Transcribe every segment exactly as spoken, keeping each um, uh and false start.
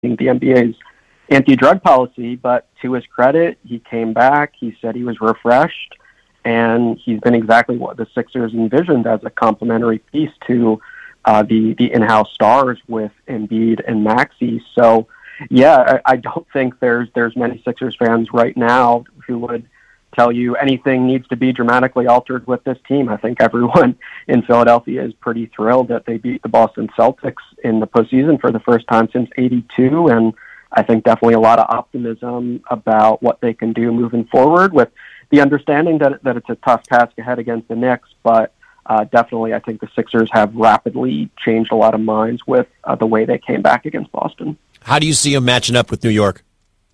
the N B A's anti-drug policy, but to his credit, he came back. He said he was refreshed, and he's been exactly what the Sixers envisioned as a complementary piece to uh, the the in-house stars with Embiid and Maxey. So, yeah, I, I don't think there's there's many Sixers fans right now who would tell you anything needs to be dramatically altered with this team. I think everyone in Philadelphia is pretty thrilled that they beat the Boston Celtics in the postseason for the first time since eighty-two, and I think definitely a lot of optimism about what they can do moving forward, with the understanding that that it's a tough task ahead against the Knicks, but uh, definitely I think the Sixers have rapidly changed a lot of minds with uh, the way they came back against Boston. How do you see them matching up with New York?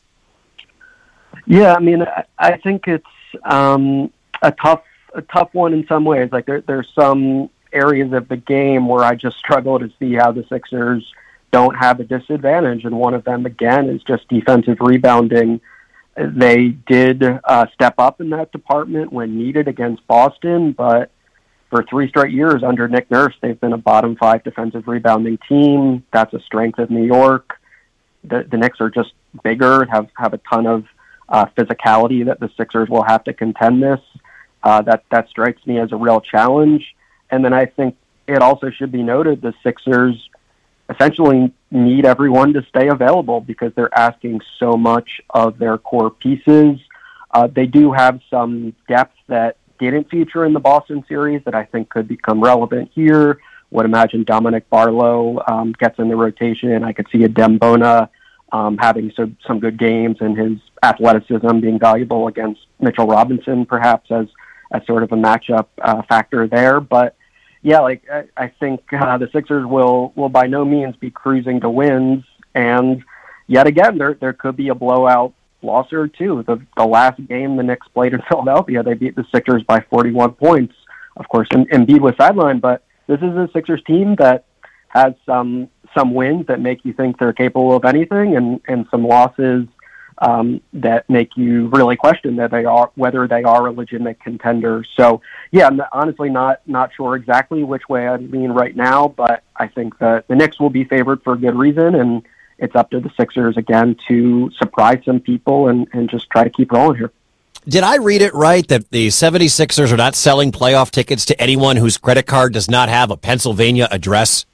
Yeah, I mean, I, I think it's um, a tough a tough one in some ways. Like there, there's some areas of the game where I just struggle to see how the Sixers don't have a disadvantage, and one of them, again, is just defensive rebounding. They did uh, step up in that department when needed against Boston, but for three straight years under Nick Nurse, they've been a bottom five defensive rebounding team. That's a strength of New York. The, the Knicks are just bigger, have, have a ton of uh, physicality that the Sixers will have to contend this. Uh, that, that strikes me as a real challenge. And then I think it also should be noted the Sixers essentially need everyone to stay available because they're asking so much of their core pieces. Uh, they do have some depth that didn't feature in the Boston series that I think could become relevant here. Would imagine Dominic Barlow um, gets in the rotation. I could see a Dembona um, having so, some good games and his athleticism being valuable against Mitchell Robinson, perhaps as, as sort of a matchup uh, factor there. But yeah, like I, I think uh, the Sixers will will by no means be cruising to wins, and yet again, there there could be a blowout loss or two. The the last game the Knicks played in Philadelphia, they beat the Sixers by forty-one points. Of course, Embiid was sidelined, but this is a Sixers team that has some some wins that make you think they're capable of anything, and, and some losses um, that make you really question that they are whether they are a legitimate contender. So, yeah, I'm honestly not not sure exactly which way I'd lean right now, but I think that the Knicks will be favored for a good reason, and it's up to the Sixers again to surprise some people and, and just try to keep rolling here. Did I read it right that the seventy-sixers are not selling playoff tickets to anyone whose credit card does not have a Pennsylvania address?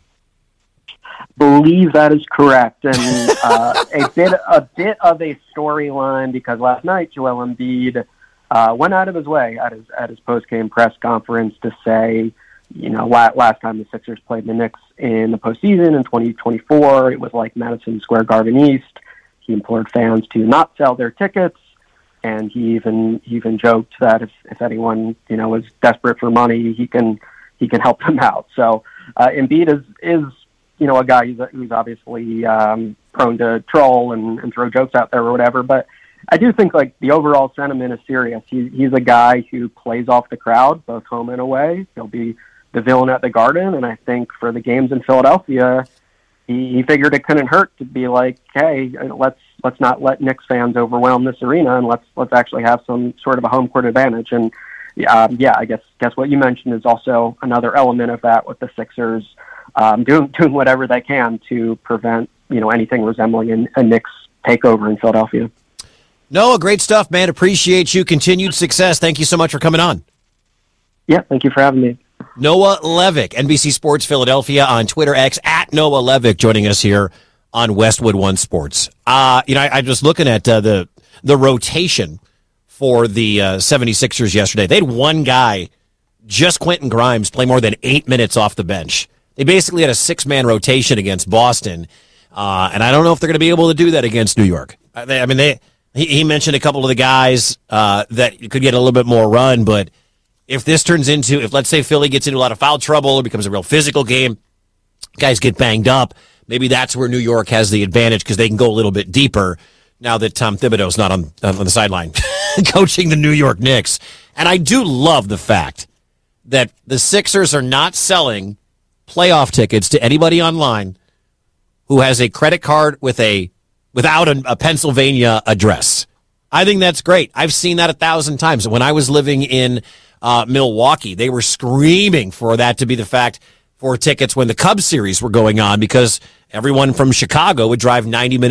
Believe that is correct, and uh, a bit a bit of a storyline because last night Joel Embiid uh, went out of his way at his at his post game press conference to say, you know, last, last time the Sixers played the Knicks in the postseason in twenty twenty-four, it was like Madison Square Garden East. He implored fans to not sell their tickets, and he even he even joked that if, if anyone you know is desperate for money, he can he can help them out. So uh, Embiid is is. you know, a guy who's, who's obviously um, prone to troll and, and throw jokes out there or whatever. But I do think, like, the overall sentiment is serious. He, he's a guy who plays off the crowd, both home and away. He'll be the villain at the Garden. And I think for the games in Philadelphia, he, he figured it couldn't hurt to be like, hey, let's let's not let Knicks fans overwhelm this arena, and let's let's actually have some sort of a home court advantage. And, um, yeah, I guess guess what you mentioned is also another element of that with the Sixers Um, doing doing whatever they can to prevent you know anything resembling an, a Knicks takeover in Philadelphia. Noah, great stuff, man. Appreciate you. Continued success. Thank you so much for coming on. Yeah, thank you for having me. Noah Levick, N B C Sports Philadelphia on Twitter X at Noah Levick, joining us here on Westwood One Sports. Uh, you know, I, I'm just looking at uh, the the rotation for the uh, seventy-sixers yesterday. They had one guy, just Quentin Grimes, play more than eight minutes off the bench. They basically had a six-man rotation against Boston, uh, and I don't know if they're going to be able to do that against New York. I, they, I mean, they he, he mentioned a couple of the guys uh, that could get a little bit more run, but if this turns into, if let's say Philly gets into a lot of foul trouble, it becomes a real physical game, guys get banged up, maybe that's where New York has the advantage because they can go a little bit deeper now that Tom Thibodeau's not on, on the sideline coaching the New York Knicks. And I do love the fact that the Sixers are not selling playoff tickets to anybody online who has a credit card with a without a, a Pennsylvania address. I think that's great. I've seen that a thousand times. When I was living in uh, Milwaukee, they were screaming for that to be the fact for tickets when the Cubs series were going on because Everyone from Chicago would drive ninety minutes